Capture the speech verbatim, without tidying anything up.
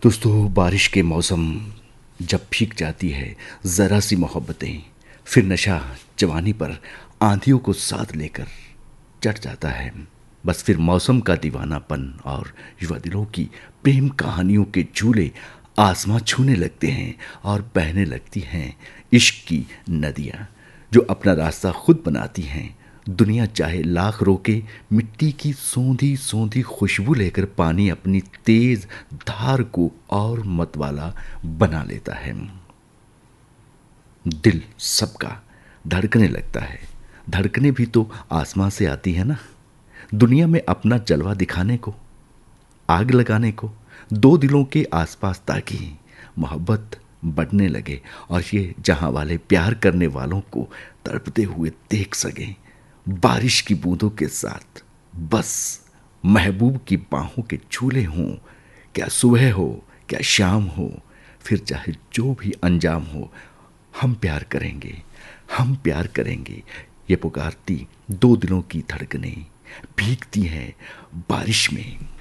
दोस्तों, बारिश के मौसम जब भीग जाती है ज़रा सी मोहब्बतें, फिर नशा जवानी पर आंधियों को साथ लेकर चढ़ जाता है। बस फिर मौसम का दीवानापन और युवा दिलों की प्रेम कहानियों के झूले आसमां छूने लगते हैं और बहने लगती हैं इश्क की नदियाँ, जो अपना रास्ता खुद बनाती हैं। दुनिया चाहे लाख रोके, मिट्टी की सोंधी सोंधी खुशबू लेकर पानी अपनी तेज धार को और मतवाला बना लेता है। दिल सबका धड़कने लगता है। धड़कने भी तो आसमां से आती है ना, दुनिया में अपना जलवा दिखाने को, आग लगाने को। दो दिलों के आसपास ताकि मोहब्बत बढ़ने लगे और ये जहां वाले प्यार करने वालों को तड़पते हुए देख सकें बारिश की बूंदों के साथ। बस महबूब की बाहों के झूले हों, क्या सुबह हो क्या शाम हो, फिर चाहे जो भी अंजाम हो, हम प्यार करेंगे, हम प्यार करेंगे। ये पुकारती दो दिलों की धड़कनें भीगती हैं बारिश में।